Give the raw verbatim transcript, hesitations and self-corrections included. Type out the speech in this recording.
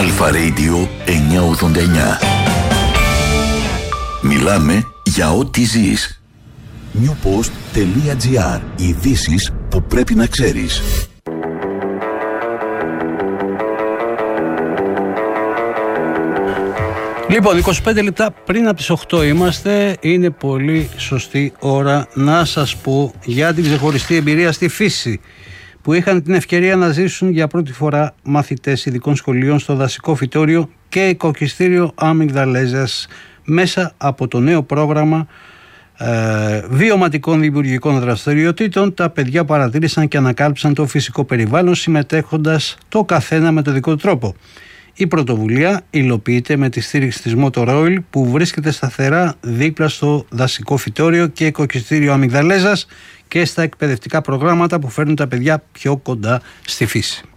Αλφα Radio εννιακόσια ογδόντα εννιά. Μιλάμε για ό,τι ζεις. newpost.gr. Ειδήσεις που πρέπει να ξέρεις. Λοιπόν, είκοσι πέντε λεπτά πριν από τις οκτώ είμαστε. Είναι πολύ σωστή ώρα να σας πω για την ξεχωριστή εμπειρία στη φύση που είχαν την ευκαιρία να ζήσουν για πρώτη φορά μαθητές ειδικών σχολείων στο δασικό φυτόριο και οικοκυστήριο Αμυγδαλέζας μέσα από το νέο πρόγραμμα ε, βιωματικών δημιουργικών δραστηριοτήτων. Τα παιδιά παρατήρησαν και ανακάλυψαν το φυσικό περιβάλλον συμμετέχοντας το καθένα με το δικό του τρόπο. Η πρωτοβουλία υλοποιείται με τη στήριξη της Motor Oil που βρίσκεται σταθερά δίπλα στο δασικό φυτόριο και οικοκυστήριο Αμυγδαλέζας και στα εκπαιδευτικά προγράμματα που φέρνουν τα παιδιά πιο κοντά στη φύση.